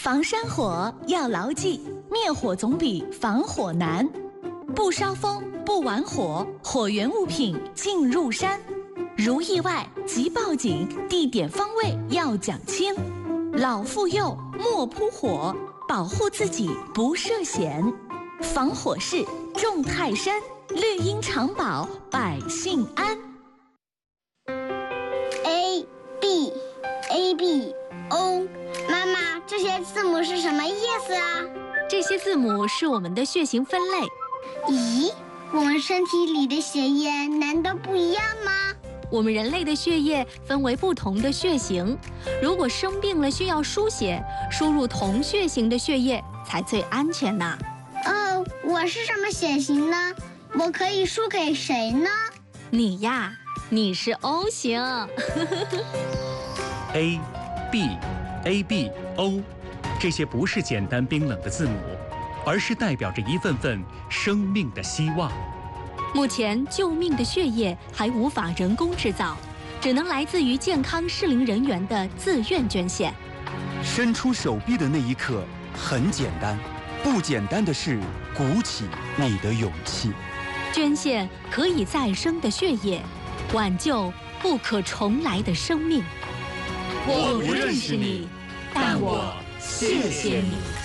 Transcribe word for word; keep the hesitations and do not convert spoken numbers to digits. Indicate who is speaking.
Speaker 1: 防山火要牢记，灭火总比防火难。不烧风，不玩火，火源物品进入山。如意外即报警，地点方位要讲清。老妇幼莫扑火，保护自己不涉险。防火势重泰山，绿荫长保百姓安。
Speaker 2: A B A B O， 妈妈，这些字母是什么意思啊？
Speaker 3: 这些字母是我们的血型分类。
Speaker 2: 咦，我们身体里的血液难道不一样吗？
Speaker 3: 我们人类的血液分为不同的血型，如果生病了需要输血，输入同血型的血液才最安全呢。
Speaker 2: 哦，我是什么血型呢？我可以输给谁呢？
Speaker 3: 你呀，你是 O 型。
Speaker 4: A B A B O， 这些不是简单冰冷的字母，而是代表着一份份生命的希望。
Speaker 3: 目前救命的血液还无法人工制造，只能来自于健康适龄人员的自愿捐献。
Speaker 5: 伸出手臂的那一刻很简单，不简单的是鼓起你的勇气。
Speaker 3: 捐献可以再生的血液，挽救不可重来的生命。
Speaker 6: 我不认识你，但我谢谢你。